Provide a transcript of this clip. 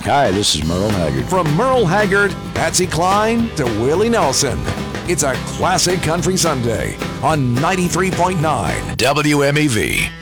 Hi, this is Merle Haggard. From Merle Haggard, Patsy Cline to Willie Nelson. It's a classic country Sunday on 93.9 WMEV.